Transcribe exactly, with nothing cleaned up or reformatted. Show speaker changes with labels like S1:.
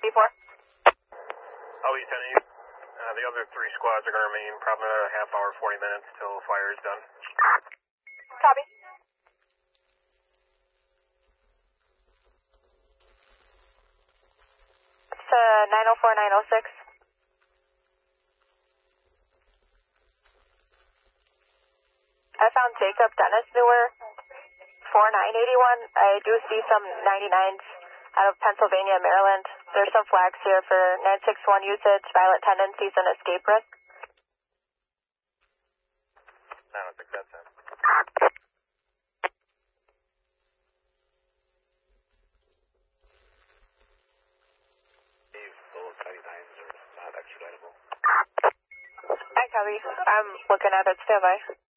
S1: C four.
S2: I'll be sending you. Uh, the other three squads are going to remain probably another half hour, forty minutes till fire is done.
S1: Copy. It's uh, nine oh four, nine oh six. I found Jacob Dennis Newer, four nine eight one. I do see some ninety-nines out of Pennsylvania, Maryland. There's some flags here for nine six one usage, violent tendencies, and escape risk.
S2: nine oh six, that's it. Those ninety-nines are not extraditable.
S1: Hi, Cubby. I'm looking at it. Stand by.